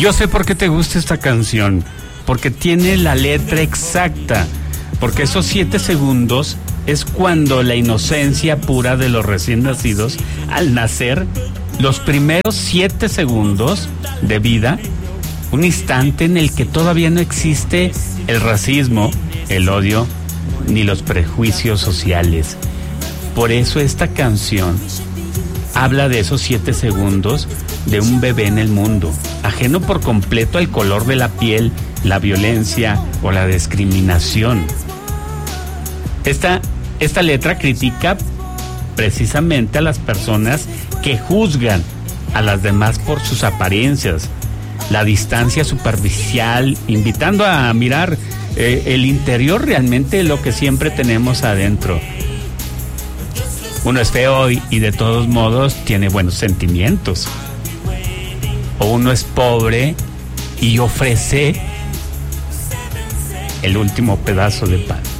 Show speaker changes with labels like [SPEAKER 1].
[SPEAKER 1] Yo sé por qué te gusta esta canción, porque tiene la letra exacta, porque esos 7 segundos es cuando la inocencia pura de los recién nacidos, al nacer, los primeros 7 segundos de vida, un instante en el que todavía no existe el racismo, el odio, ni los prejuicios sociales. Por eso esta canción habla de esos 7 segundos de un bebé en el mundo, ajeno por completo al color de la piel, la violencia o la discriminación. Esta letra critica precisamente a las personas que juzgan a las demás por sus apariencias, la distancia superficial, invitando a mirar el interior realmente, lo que siempre tenemos adentro. Uno es feo y de todos modos tiene buenos sentimientos. O uno es pobre y ofrece el último pedazo de pan.